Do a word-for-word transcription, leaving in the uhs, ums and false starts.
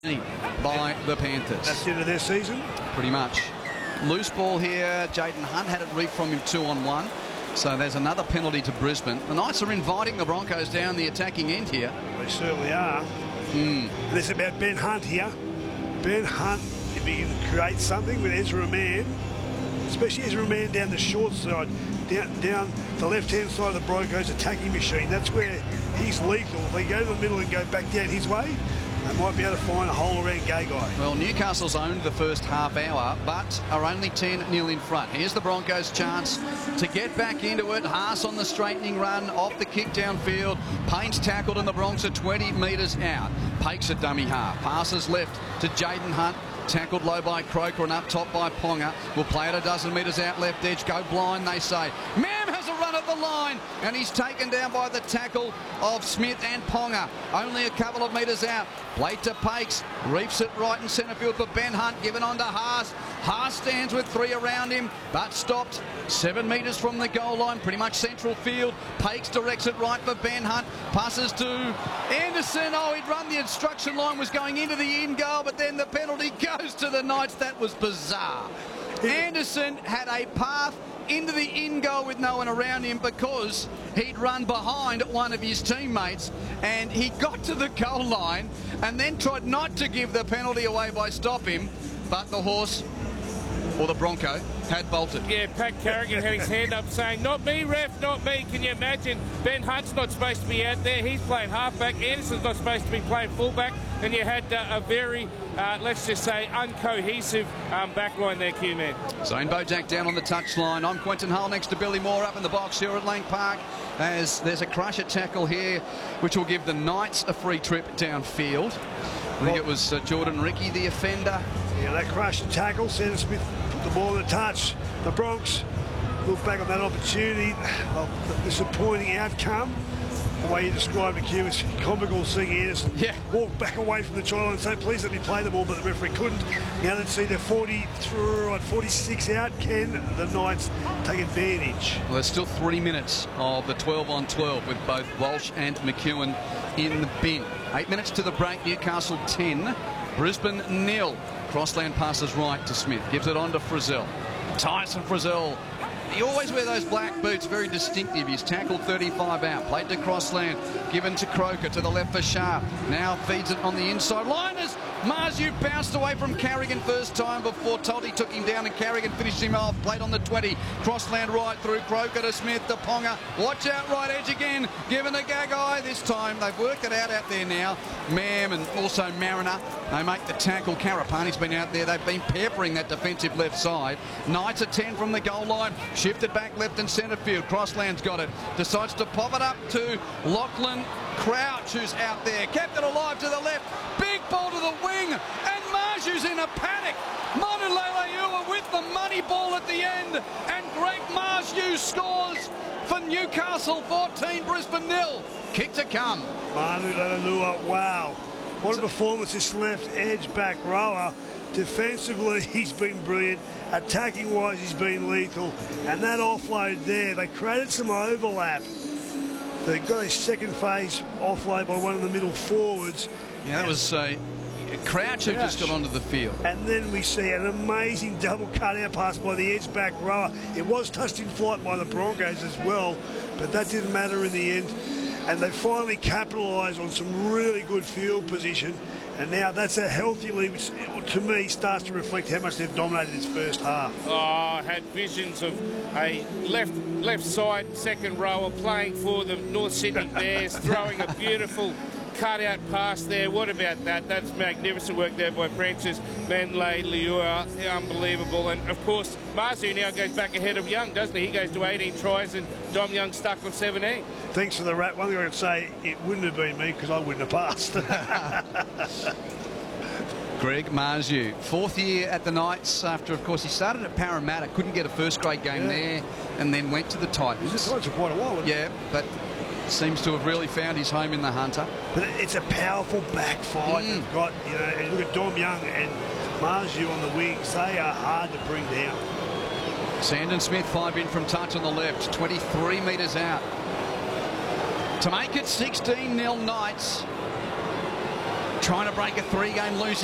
by the Panthers. That's the end of their season? Pretty much. Loose ball here. Jaden Hunt had it reaped from him two on one. So there's another penalty to Brisbane. The Knights are inviting the Broncos down the attacking end here. They certainly are. Mm. And it's about Ben Hunt here. Ben Hunt, if he can create something with Ezra Mann, especially Ezra Mann down the short side, down, down the left-hand side of the Broncos attacking machine, that's where he's lethal. If they go to the middle and go back down his way, they might be able to find a hole around Gagai. Well, Newcastle's owned the first half hour, but are only ten nil in front. Here's the Broncos' chance to get back into it. Haas on the straightening run, off the kick downfield. Payne's tackled and the Bronx are twenty metres out. Pakes a dummy half. Passes left to Jaden Hunt. Tackled low by Croker and up top by Ponga. Will play it a dozen metres out left edge. Go blind, they say. Mam has a run at the line and he's taken down by the tackle of Smith and Ponga. Only a couple of metres out. Play to Pakes. Reefs it right in centre field for Ben Hunt. Given on to Haas. Haas stands with three around him but stopped seven metres from the goal line. Pretty much central field. Pakes directs it right for Ben Hunt. Passes to Anderson. Oh, he'd run the instruction line. Was going into the in goal but then the penalty goes to the Knights. That was bizarre. Anderson had a path into the in goal with no one around him because he'd run behind one of his teammates and he got to the goal line and then tried not to give the penalty away by stop him, but the horse, or the Bronco, had bolted. Yeah, Pat Carrigan had his hand up saying, not me, ref, not me. Can you imagine? Ben Hunt's not supposed to be out there. He's playing halfback. Anderson's not supposed to be playing fullback. And you had uh, a very, uh, let's just say, uncohesive um, backline there, Q-Man. Zane Bojak down on the touchline. I'm Quentin Hull next to Billy Moore up in the box here at Lang Park. As there's a crusher tackle here, which will give the Knights a free trip downfield. I think it was uh, Jordan Ricky, the offender. Yeah, that crusher tackle. Sam Smith put the ball in the touch. The Bronx look back on that opportunity. Oh, the disappointing outcome. The way you described it, Q, is comical seeing Anderson yeah. walk back away from the try line and say, please let me play the ball, but the referee couldn't. Now let's see the forty through at forty-six out. Can the Knights take advantage? Well, there's still three minutes of the twelve on twelve with both Walsh and McEwen in the bin. Eight minutes to the break. Newcastle ten, Brisbane nil. Crossland passes right to Smith. Gives it on to Frizzell. Tyson Frizzell. He always wear those black boots, very distinctive. He's tackled thirty-five out. Played to Crossland. Given to Croker to the left for Sharp. Now feeds it on the inside line as Marzu bounced away from Carrigan first time before Toddy took him down and Carrigan finished him off. Played on the twenty. Crossland right through. Croker to Smith to Ponga. Watch out right edge again. Given to Gagai. This time they've worked it out out there now. Mam and also Mariner. They make the tackle. Karapani's been out there. They've been peppering that defensive left side. Knights at ten from the goal line. Shifted back left and centre field. Crossland's got it. Decides to pop it up to Lachlan Crouch, who's out there. Kept it alive to the left. Big ball to the wing. And Marju's in a panic. Manu Leilua with the money ball at the end. And Greg Marju scores for Newcastle fourteen, Brisbane nil. Kick to come. Manu Leilua, wow. What a performance this left edge back rower. Defensively, he's been brilliant. Attacking-wise, he's been lethal. And that offload there, they created some overlap. They got a second phase offload by one of the middle forwards. Yeah, that was uh, Crouch who just got onto the field. And then we see an amazing double cut-out pass by the edge back rower. It was touched in flight by the Broncos as well, but that didn't matter in the end. And they finally capitalised on some really good field position. And now that's a healthy lead, which to me starts to reflect how much they've dominated this first half. Oh, I had visions of a left left side second rower playing for the North Sydney Bears, throwing a beautiful cut-out pass there. What about that? That's magnificent work there by Francis Manley Liua. Unbelievable. And, of course, Marzu now goes back ahead of Young, doesn't he? He goes to eighteen tries and Dom Young stuck on seventeen. Thanks for the rat. One thing I could say, it wouldn't have been me because I wouldn't have passed. Greg Marzu, fourth year at the Knights after, of course, he started at Parramatta, couldn't get a first-grade game yeah. there, and then went to the Titans. He was at the Titans for quite a while. Yeah, but seems to have really found his home in the Hunter. But it's a powerful back fight. Mm. They've got, you know, and look at Dom Young and Marzu on the wings. They are hard to bring down. Sandon Smith, five in from touch on the left, twenty-three metres out. To make it sixteen nil Knights. trying to break a three-game losing